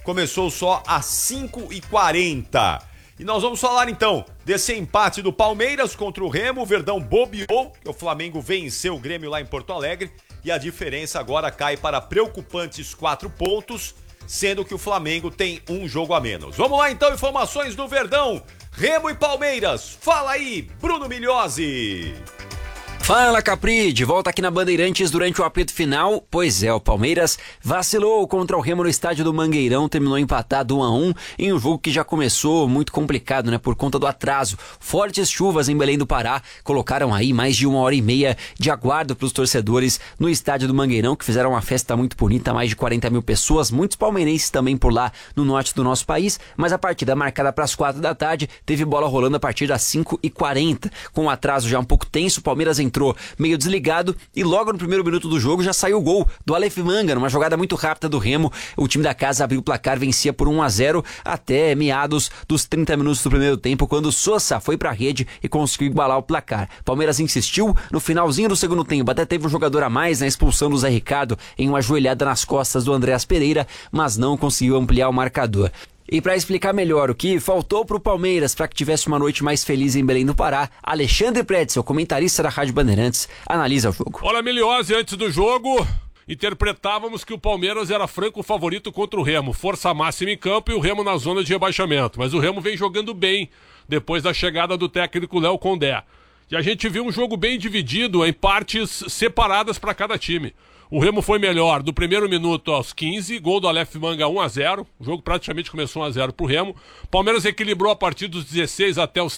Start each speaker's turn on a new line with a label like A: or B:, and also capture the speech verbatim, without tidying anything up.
A: começou só às cinco e quarenta. E nós vamos falar então desse empate do Palmeiras contra o Remo. O Verdão bobeou, que o Flamengo venceu o Grêmio lá em Porto Alegre. E a diferença agora cai para preocupantes quatro pontos, sendo que o Flamengo tem um jogo a menos. Vamos lá então, informações do Verdão, Remo e Palmeiras. Fala aí, Bruno Migliozzi.
B: Fala, Capri, de volta aqui na Bandeirantes durante o apito final. Pois é, o Palmeiras vacilou contra o Remo no estádio do Mangueirão, terminou empatado um a um em um jogo que já começou muito complicado, né, por conta do atraso. Fortes chuvas em Belém do Pará colocaram aí mais de uma hora e meia de aguardo para os torcedores no estádio do Mangueirão, que fizeram uma festa muito bonita, mais de quarenta mil pessoas, muitos palmeirenses também por lá no norte do nosso país, mas a partida marcada para as quatro da tarde teve bola rolando a partir das cinco e quarenta. Com o atraso já um pouco tenso, o Palmeiras entrou meio desligado e logo no primeiro minuto do jogo já saiu o gol do Aleph Manga, numa jogada muito rápida do Remo. O time da casa abriu o placar, vencia por um a zero até meados dos trinta minutos do primeiro tempo, quando o Sosa foi pra rede e conseguiu igualar o placar. Palmeiras insistiu, no finalzinho do segundo tempo até teve um jogador a mais na expulsão do Zé Ricardo em uma joelhada nas costas do Andréas Pereira, mas não conseguiu ampliar o marcador. E para explicar melhor o que faltou pro Palmeiras para que tivesse uma noite mais feliz em Belém do Pará, Alexandre Pretzel, comentarista da Rádio Bandeirantes, analisa o jogo.
C: Olha, Migliozzi, antes do jogo, interpretávamos que o Palmeiras era franco favorito contra o Remo, força máxima em campo e o Remo na zona de rebaixamento. Mas o Remo vem jogando bem depois da chegada do técnico Léo Condé. E a gente viu um jogo bem dividido em partes separadas para cada time. O Remo foi melhor do primeiro minuto aos quinze, gol do Aleph Manga um a zero, o jogo praticamente começou um a zero pro Remo. Palmeiras equilibrou a partir dos dezesseis até os